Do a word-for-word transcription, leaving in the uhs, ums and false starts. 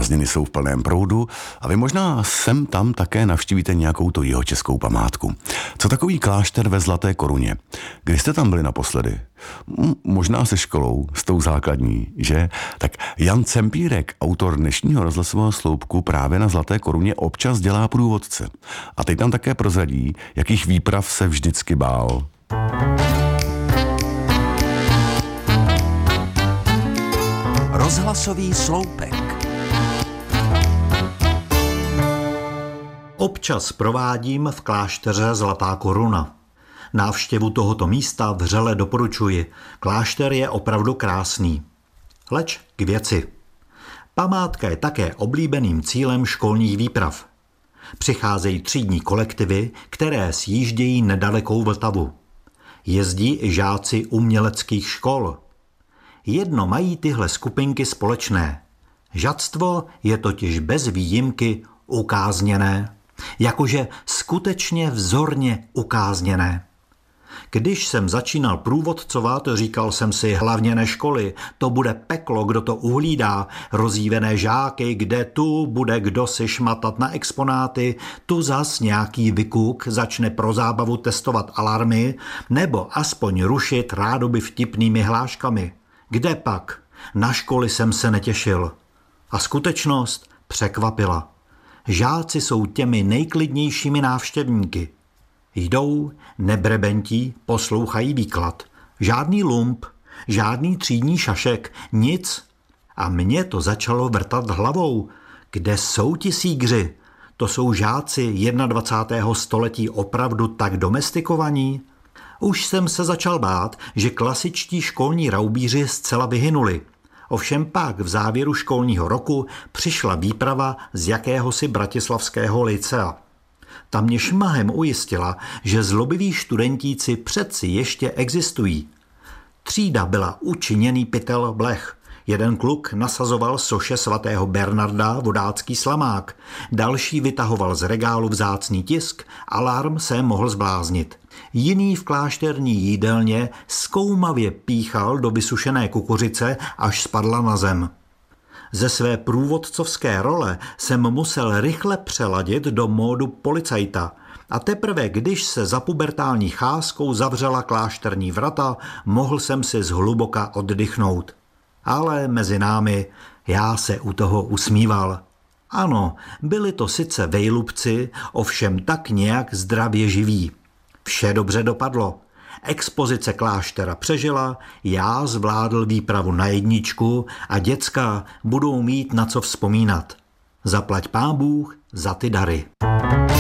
Prázdniny jsou v plném proudu a vy možná sem tam také navštívíte nějakou tu jihočeskou památku. Co takový klášter ve Zlaté Koruně? Kdy jste tam byli naposledy? M- možná se školou, s tou základní, že? Tak Jan Cempírek, autor dnešního rozhlasového sloupku právě na Zlaté Koruně, občas dělá průvodce. A teď tam také prozradí, jakých výprav se vždycky bál. Rozhlasový sloupek. Občas provádím v klášteře Zlatá Koruna. Návštěvu tohoto místa vřele doporučuji. Klášter je opravdu krásný. Leč k věci. Památka je také oblíbeným cílem školních výprav. Přicházejí třídní kolektivy, které sjíždějí nedalekou Vltavu. Jezdí i žáci uměleckých škol. Jedno mají tyhle skupinky společné. Žactvo je totiž bez výjimky ukázněné. Jakože skutečně vzorně ukázněné. Když jsem začínal průvodcovat, říkal jsem si hlavně ne školy, to bude peklo, kdo to uhlídá, rozjívené žáky, kde tu bude kdo si šmatat na exponáty, tu zas nějaký vykuk začne pro zábavu testovat alarmy, nebo aspoň rušit rádoby vtipnými hláškami. Kde pak? Na školy jsem se netěšil. A skutečnost překvapila. Žáci jsou těmi nejklidnějšími návštěvníky. Jdou, nebrebentí, poslouchají výklad. Žádný lump, žádný třídní šašek, nic. A mě to začalo vrtat hlavou. Kde jsou ti sígři? To jsou žáci dvacátého prvního století opravdu tak domestikovaní? Už jsem se začal bát, že klasičtí školní raubíři zcela vyhynuli. Ovšem pak v závěru školního roku přišla výprava z jakéhosi bratislavského lycea. Ta mě šmahem ujistila, že zlobiví študentíci přeci ještě existují. Třída byla učiněný pytel blech. Jeden kluk nasazoval soše svatého Bernarda vodácký slamák, další vytahoval z regálu vzácný tisk, alarm se mohl zbláznit. Jiný v klášterní jídelně zkoumavě píchal do vysušené kukuřice, až spadla na zem. Ze své průvodcovské role jsem musel rychle přeladit do módu policajta a teprve když se za pubertální cházkou zavřela klášterní vrata, mohl jsem si zhluboka oddychnout. Ale mezi námi já se u toho usmíval. Ano, byli to sice vejlubci, ovšem tak nějak zdravě živí. Vše dobře dopadlo. Expozice kláštera přežila, já zvládl výpravu na jedničku a děcka budou mít na co vzpomínat. Zaplať pán Bůh za ty dary.